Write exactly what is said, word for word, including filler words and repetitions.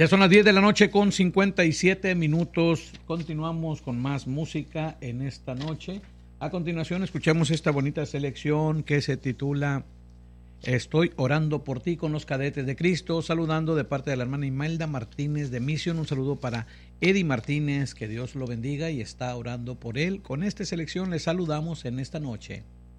Ya son las diez de la noche con cincuenta y siete minutos. Continuamos con más música en esta noche. A continuación escuchamos esta bonita selección que se titula Estoy orando por ti, con los Cadetes de Cristo, saludando de parte de la hermana Imelda Martínez de Misión. Un saludo para Eddie Martínez, que Dios lo bendiga y está orando por él. Con esta selección le saludamos en esta noche.